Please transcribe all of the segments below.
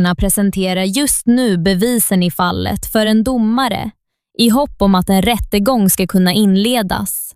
poliserna presenterar just nu bevisen i fallet för en domare i hopp om att en rättegång ska kunna inledas.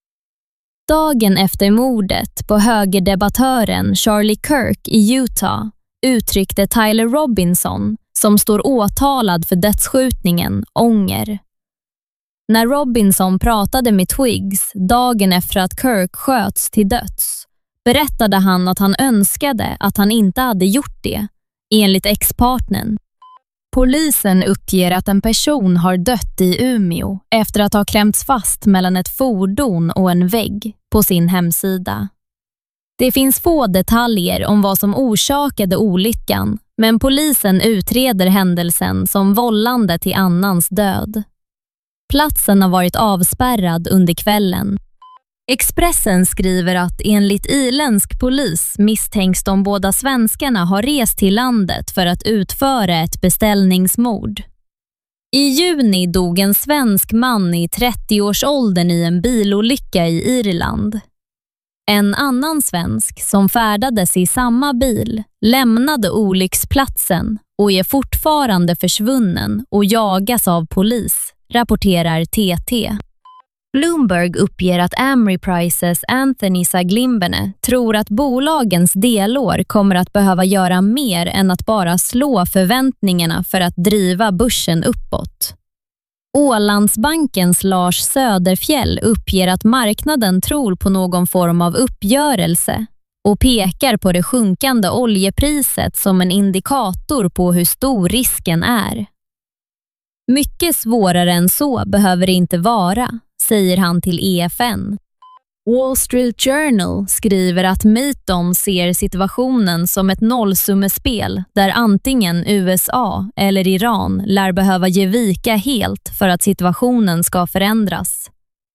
Dagen efter mordet på högerdebattören Charlie Kirk i Utah uttryckte Tyler Robinson, som står åtalad för dödsskjutningen, ånger. När Robinson pratade med Twigs dagen efter att Kirk sköts till döds berättade han att han önskade att han inte hade gjort det, enligt ex-partnern. Polisen uppger att en person har dött i Umeå efter att ha klämts fast mellan ett fordon och en vägg på sin hemsida. Det finns få detaljer om vad som orsakade olyckan, men polisen utreder händelsen som vållande till annans död. Platsen har varit avspärrad under kvällen. Expressen skriver att enligt irländsk polis misstänks de båda svenskarna ha rest till landet för att utföra ett beställningsmord. I juni dog en svensk man i 30-årsåldern i en bilolycka i Irland. En annan svensk som färdades i samma bil lämnade olycksplatsen och är fortfarande försvunnen och jagas av polis, rapporterar TT. Bloomberg uppger att Ameriprices Anthony Saglimbene tror att bolagens delår kommer att behöva göra mer än att bara slå förväntningarna för att driva börsen uppåt. Ålandsbankens Lars Söderfjell uppger att marknaden tror på någon form av uppgörelse och pekar på det sjunkande oljepriset som en indikator på hur stor risken är. Mycket svårare än så behöver det inte vara, säger han till EFN. Wall Street Journal skriver att Mayton ser situationen som ett nollsummespel där antingen USA eller Iran lär behöva ge vika helt för att situationen ska förändras.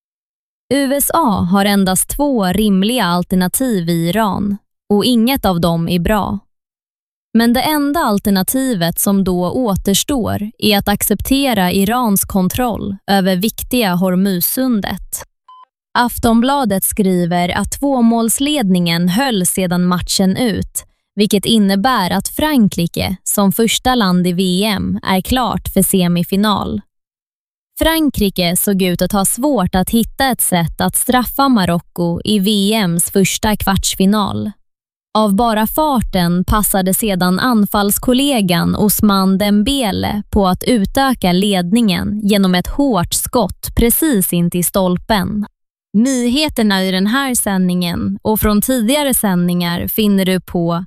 USA har endast 2 rimliga alternativ i Iran och inget av dem är bra. Men det enda alternativet som då återstår är att acceptera Irans kontroll över viktiga Hormuzsundet. Aftonbladet skriver att 2-målsledningen höll sedan matchen ut, vilket innebär att Frankrike som första land i VM är klart för semifinal. Frankrike såg ut att ha svårt att hitta ett sätt att straffa Marocko i VMs första kvartsfinal. Av bara farten passade sedan anfallskollegan Ousmane Dembele på att utöka ledningen genom ett hårt skott precis in till stolpen. Nyheterna i den här sändningen och från tidigare sändningar finner du på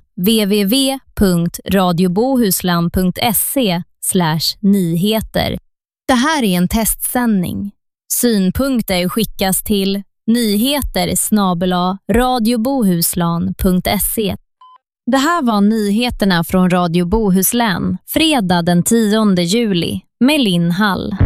www.radiobohuslän.se/nyheter. Det här är en testsändning. Synpunkter skickas till nyheter@radiobohuslän.se. Det här var nyheterna från Radio Bohuslän, fredag den 10 juli med Linn Hall.